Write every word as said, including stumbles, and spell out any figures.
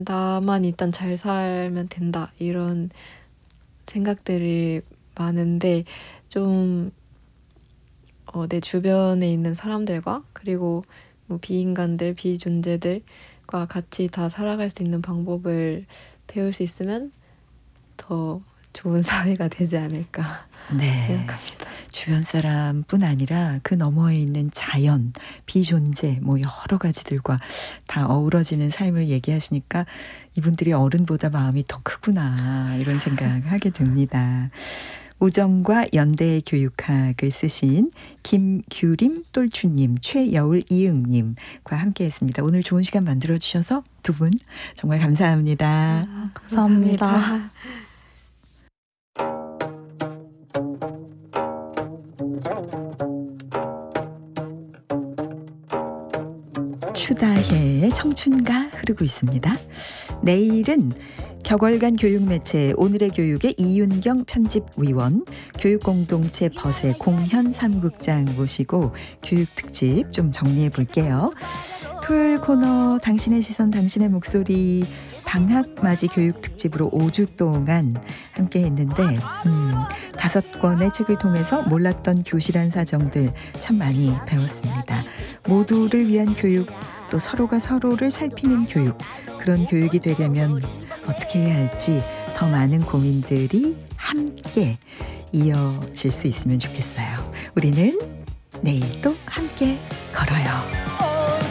'나만 일단 잘 살면 된다.' 이런 생각들이 많은데 좀 어 내 주변에 있는 사람들과 그리고 뭐 비인간들, 비존재들과 같이 다 살아갈 수 있는 방법을 배울 수 있으면 더 좋은 사회가 되지 않을까 네. 생각합니다. 주변 사람뿐 아니라 그 너머에 있는 자연, 비존재 뭐 여러 가지들과 다 어우러지는 삶을 얘기하시니까 '이분들이 어른보다 마음이 더 크구나.' 이런 생각하게 됩니다. 우정과 연대의 교육학을 쓰신 김규림 똘추님, 최여울 이응님과 함께했습니다. 오늘 좋은 시간 만들어 주셔서 두 분 정말 감사합니다. 아, 감사합니다. 감사합니다. 추다혜의 청춘가 흐르고 있습니다. 내일은 격월간 교육매체 오늘의 교육의 이윤경 편집위원, 교육공동체 벗의 공현 사무국장 모시고 교육특집 좀 정리해 볼게요. 토요일 코너 당신의 시선 당신의 목소리 방학맞이 교육특집으로 오 주 동안 함께 했는데 음, 다섯 권의 책을 통해서 몰랐던 교실안 사정들 참 많이 배웠습니다. 모두를 위한 교육, 또 서로가 서로를 살피는 교육, 그런 교육이 되려면 어떻게 해야 할지 더 많은 고민들이 함께 이어질 수 있으면 좋겠어요. 우리는 내일 또 함께 걸어요.